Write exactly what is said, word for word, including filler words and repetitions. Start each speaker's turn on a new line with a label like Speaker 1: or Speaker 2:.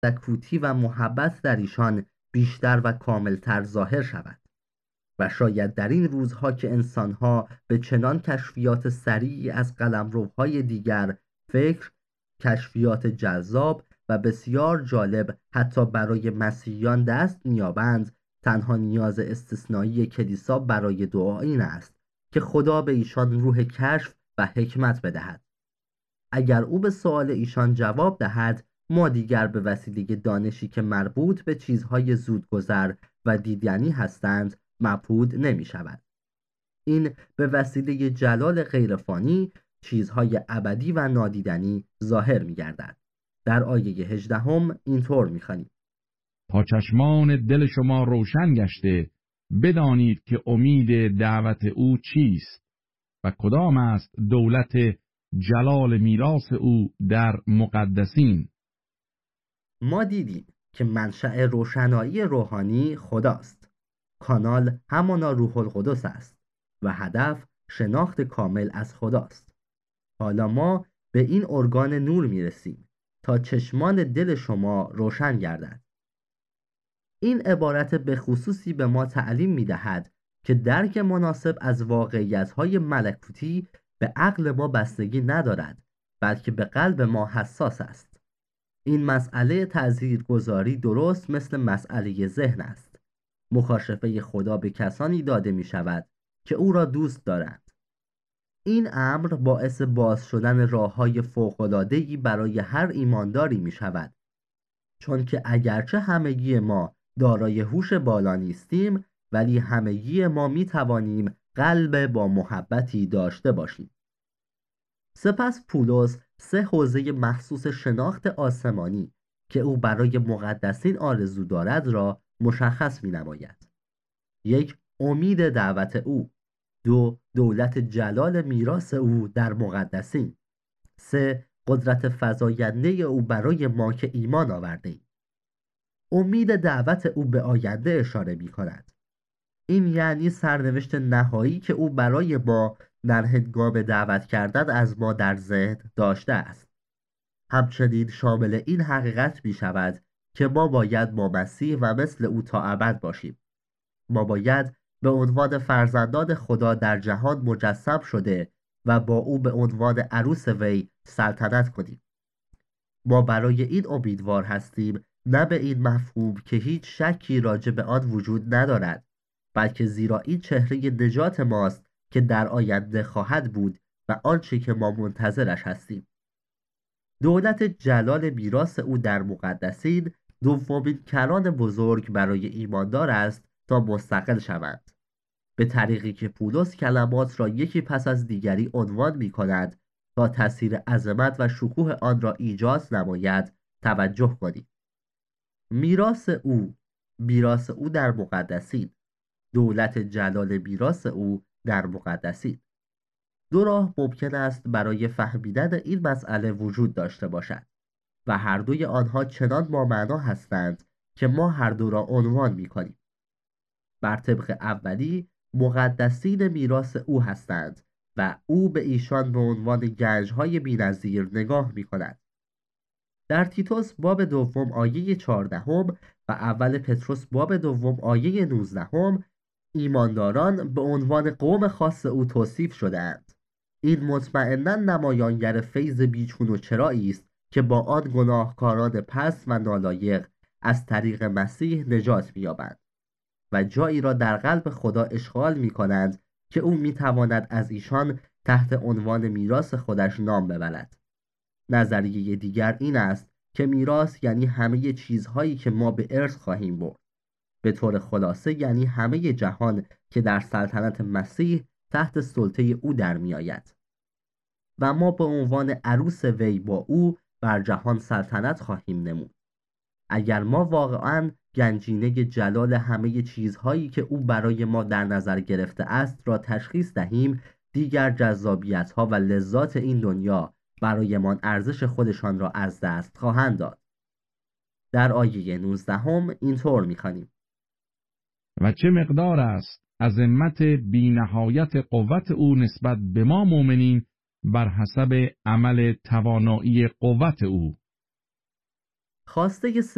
Speaker 1: ملکوتی و محبت در ایشان بیشتر و کاملتر ظاهر شود. و شاید در این روزها که انسانها به چنان کشفیات سریعی از قلمروهای دیگر فکر، کشفیات جذاب و بسیار جالب حتی برای مسیحیان دست می‌یابند، تنها نیاز استثنایی کلیسا برای دعا این است که خدا به ایشان روح کشف و حکمت بدهد. اگر او به سؤال ایشان جواب دهد، ما دیگر به وسیله دانشی که مربوط به چیزهای زودگذر و دیدنی هستند مبهود نمی شود. این به وسیله جلال غیرفانی چیزهای ابدی و نادیدنی ظاهر می گردد. در آیه هجدهم اینطور می خوانیم:
Speaker 2: تا چشمان دل شما روشن گشته بدانید که امید دعوت او چیست و کدام است دولت جلال میراث او در مقدسین.
Speaker 1: ما دیدیم که منشأ روشنایی روحانی خداست. کانال همانا روح القدس است و هدف شناخت کامل از خداست. حالا ما به این ارگان نور میرسیم تا چشمان دل شما روشن گردد. این عبارت به خصوصی به ما تعلیم میدهد که درک مناسب از واقعیت‌های ملکوتی به عقل ما بستگی ندارد، بلکه به قلب ما حساس است. این مسئله تأثیرگذاری درست مثل مسئله ذهن است. مکاشفه خدا به کسانی داده می شود که او را دوست دارند. این امر باعث باز شدن راه‌های فوق‌العاده‌ای برای هر ایمانداری می شود، چون که اگرچه همگی ما دارای هوش بالا نیستیم، ولی همگی ما می توانیم قلب با محبتی داشته باشیم. سپس پولس سه حوزه مخصوص شناخت آسمانی که او برای مقدسین آرزو دارد را مشخص می نماید. یک، امید دعوت او. دو، دولت جلال میراث او در مقدسین. سه، قدرت فزاینده او برای ما که ایمان آورده ایم. امید دعوت او به آینده اشاره می کند. این یعنی سرنوشت نهایی که او برای ما در هنگام دعوت کردن از ما در ذهن داشته است. همچنین شامل این حقیقت می شود که ما باید با مسیح و مثل او تا ابد باشیم. ما باید به عنوان فرزندان خدا در جهان مجسم شده و با او به عنوان عروس وی سلطنت کنیم. ما برای این امیدوار هستیم، نه به این مفهوم که هیچ شکی راجع به آن وجود ندارد، بلکه زیرا این چهره نجات ماست که در آینده خواهد بود و آنچه که ما منتظرش هستیم. دولت جلال میراث او در مقدسین دومین کران بزرگ برای ایماندار است تا مستقل شوند، به طریقی که پولس کلمات را یکی پس از دیگری عنوان می کند تا تأثیر عظمت و شکوه آن را ایجاد نماید. توجه کنید: میراث او، میراث او در مقدسین، دولت جلال میراث او در مقدسین. دو راه ممکن است برای فهمیدن این مسئله وجود داشته باشد و هر دوی آنها چنان مامعنا هستند که ما هر دو را عنوان می کنیم. بر طبق اولی، مقدسین میراث او هستند و او به ایشان به عنوان گنج‌های بی‌نظیر نگاه می کند. در تیتوس باب دوم آیه چهاردهم و اول پتروس باب دوم آیه نوزدهم ایمانداران به عنوان قوم خاص او توصیف شده‌اند. این مطمئناً نمایانگر فیض بیچون و چرایی است که با آن گناهکاران پست و نالایق از طریق مسیح نجات می‌یابند و جایی را در قلب خدا اشغال می‌کنند که او می‌تواند از ایشان تحت عنوان میراث خودش نام ببرد. نظریه دیگر این است که میراث یعنی همه چیزهایی که ما به ارث خواهیم برد. به طور خلاصه یعنی همه جهان که در سلطنت مسیح تحت سلطه او در می آید و ما به عنوان عروس وی با او بر جهان سلطنت خواهیم نمود. اگر ما واقعاً گنجینه جلال همه چیزهایی که او برای ما در نظر گرفته است را تشخیص دهیم، دیگر جذابیت‌ها و لذات این دنیا برایمان ارزش خودشان را از دست خواهند داد. در آیه نوزدهم اینطور می‌خوانیم:
Speaker 2: و چه مقدار است عظمت بی‌نهایت قوت او نسبت به ما مؤمنین بر حسب عمل توانایی قوت او.
Speaker 1: خواسته